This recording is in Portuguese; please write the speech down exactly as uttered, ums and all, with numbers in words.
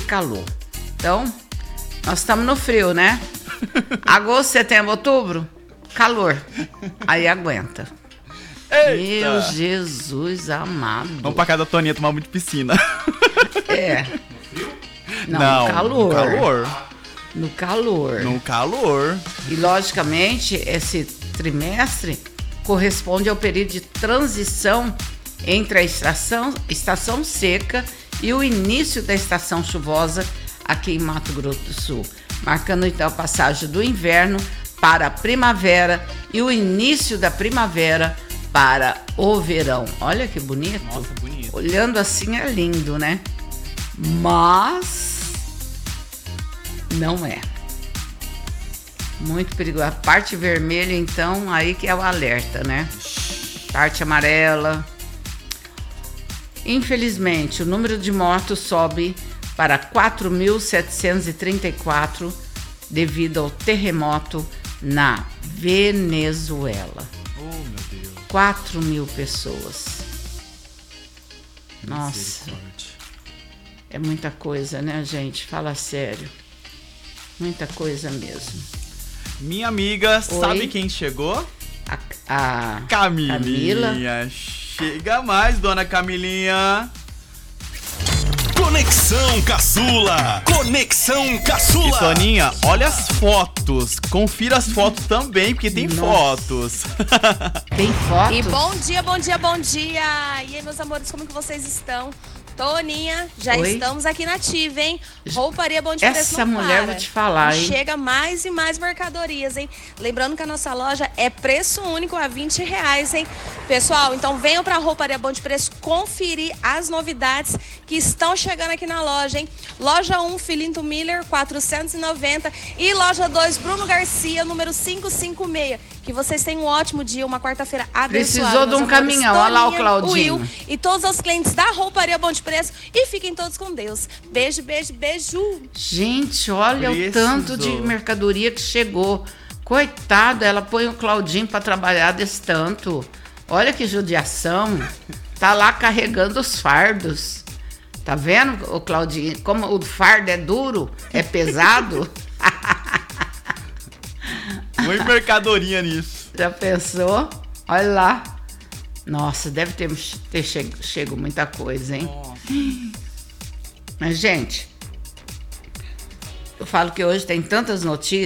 calor. Então, nós estamos no frio, né? Agosto, setembro, outubro, calor. Aí aguenta. Eita. Meu Jesus amado. Vamos pra casa da Toninha tomar muito piscina. É. Não, Não, no calor. no calor. No calor. No calor. E, logicamente, esse trimestre corresponde ao período de transição entre a estação, estação seca e o início da estação chuvosa aqui em Mato Grosso do Sul, marcando então a passagem do inverno para a primavera e o início da primavera para o verão. Olha que bonito. Nossa, bonito. Olhando assim é lindo, né? Mas não é. Muito perigoso. A parte vermelha, então, aí que é o alerta, né? Parte amarela. Infelizmente, o número de mortos sobe para quatro mil setecentos e trinta e quatro devido ao terremoto na Venezuela. Oh, meu Deus. quatro mil pessoas. Nossa, é muita coisa, né, gente? Fala sério. Muita coisa mesmo. Minha amiga, Oi? sabe quem chegou? A, a Camilinha. Camila. Chega mais, dona Camilinha. Conexão Caçula. Conexão Caçula. E Toninha, olha as fotos. Confira as fotos também, porque tem Nossa. fotos. Tem fotos? E bom dia, bom dia, bom dia! E aí, meus amores, como que vocês estão? Toninha, já Oi? estamos aqui na ativa, hein? Rouparia Bom de Preço Essa não mulher, para. vou te falar, hein? Chega mais e mais mercadorias, hein? Lembrando que a nossa loja é preço único a vinte reais, hein? Pessoal, então venham pra Rouparia Bom de Preço conferir as novidades que estão chegando aqui na loja, hein? Loja um, Filinto Miller, quatrocentos e noventa. E loja dois, Bruno Garcia, número quinhentos e cinquenta e seis. Que vocês tenham um ótimo dia, uma quarta-feira abençoada. Precisou de um meus amores. caminhão, olha lá o Toninha, Claudinho. Will e todos os clientes da Rouparia Bom de Preço. E fiquem todos com Deus. Beijo, beijo, beijo. Gente, olha Precisou. o tanto de mercadoria que chegou. Coitado, ela põe o Claudinho para trabalhar desse tanto. Olha que judiação. Tá lá carregando os fardos. Tá vendo, o Claudinho? Como o fardo é duro, é pesado. Muita mercadoria nisso. Já pensou? Olha lá. Nossa, deve ter, ter chego, chego muita coisa, hein? Nossa. Mas, gente, eu falo que hoje tem tantas notícias.